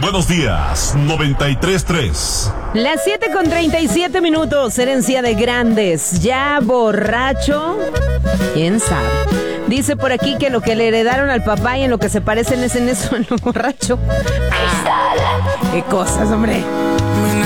buenos días, 93.3. Las 7:37, herencia de grandes. Ya borracho, quién sabe. Dice por aquí que lo que le heredaron al papá y en lo que se parecen es en eso, en lo borracho. Qué cosas, hombre.